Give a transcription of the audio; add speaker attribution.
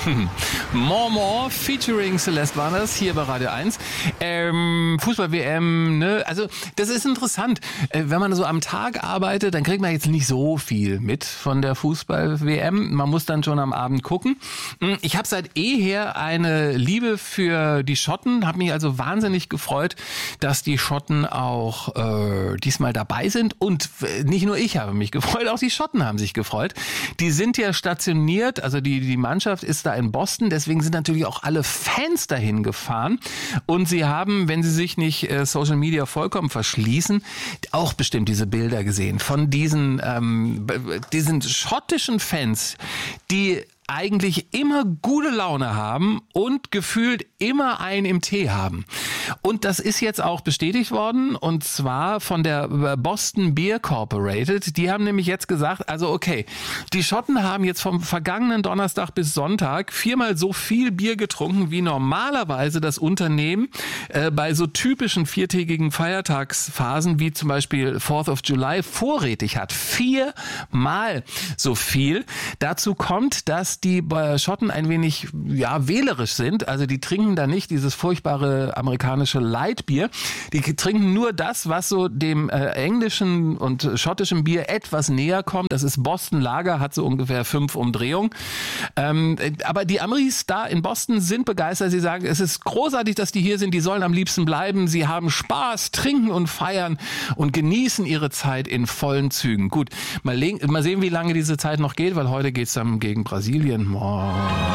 Speaker 1: More featuring Celeste war das hier bei Radio 1. Fußball-WM, ne? Also das ist interessant. Wenn man so am Tag arbeitet, dann kriegt man jetzt nicht so viel mit von der Fußball-WM. Man muss dann schon am Abend gucken. Ich habe seit eher eine Liebe für die Schotten, habe mich also wahnsinnig gefreut, dass die Schotten auch diesmal dabei sind. Und nicht nur ich habe mich gefreut, auch die Schotten haben sich gefreut. Die sind ja stationiert, also die Mannschaft ist da in Boston, deswegen sind natürlich auch alle Fans dahin gefahren und sie haben, wenn sie sich nicht Social Media vollkommen verschließen, auch bestimmt diese Bilder gesehen von diesen schottischen Fans, die eigentlich immer gute Laune haben und gefühlt immer einen im Tee haben. Und das ist jetzt auch bestätigt worden, und zwar von der Boston Beer Corporated. Die haben nämlich jetzt gesagt, also okay, die Schotten haben jetzt vom vergangenen Donnerstag bis Sonntag 4-mal so viel Bier getrunken, wie normalerweise das Unternehmen bei so typischen 4-tägigen Feiertagsphasen, wie zum Beispiel 4th of July, vorrätig hat. 4-mal so viel. Dazu kommt, dass die Schotten ein wenig wählerisch sind. Also die trinken da nicht dieses furchtbare amerikanische Lightbier. Die trinken nur das, was so dem englischen und schottischen Bier etwas näher kommt. Das ist Boston Lager, hat so ungefähr 5 Umdrehungen. Aber die Amis da in Boston sind begeistert. Sie sagen, es ist großartig, dass die hier sind. Die sollen am liebsten bleiben. Sie haben Spaß, trinken und feiern und genießen ihre Zeit in vollen Zügen. Gut, mal sehen, wie lange diese Zeit noch geht, weil heute geht's dann gegen Brasilien. Oh.